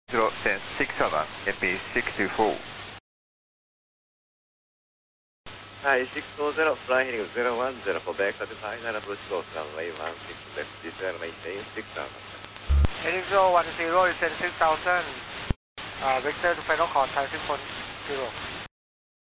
0.67, MP624. Hi, 640, fly heading 010 for back certified, and approach course runway 16 left, descend maintain 6000. Heading 010, descend 6000, vector to final contact 0.